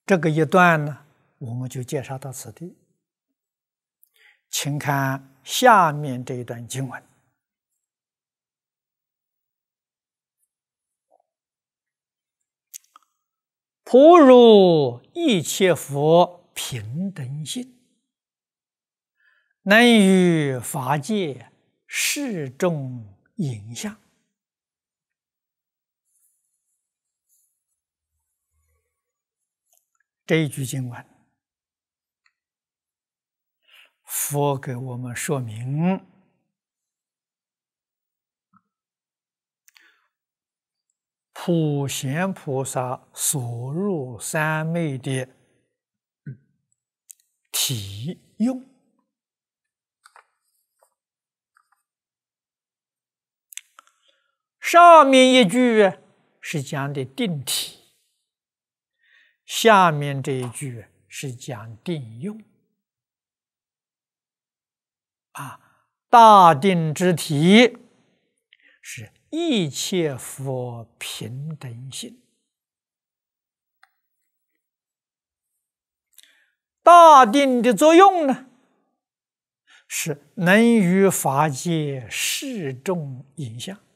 这个一段呢，我们就介绍到此地。请看下面这一段经文：普如一切佛平等性，能于法界示众影像。这一句经文，佛给我们说明普贤菩萨所入三昧的体用。上面一句是讲的定体，下面这一句是讲定用。大定之体是一切佛平等性，大定的作用呢，是能于法界示众影像。